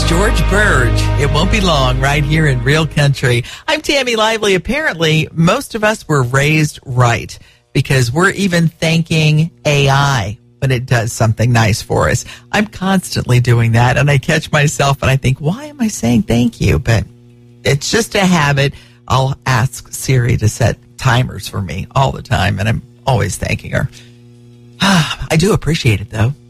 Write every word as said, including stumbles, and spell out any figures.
George Burge. It won't be long right here in Real Country. I'm Tammy Lively. Apparently, most of us were raised right because we're even thanking A I when it does something nice for us. I'm constantly doing that, and I catch myself and I think, why am I saying thank you? But it's just a habit. I'll ask Siri to set timers for me all the time, and I'm always thanking her. I do appreciate it, though.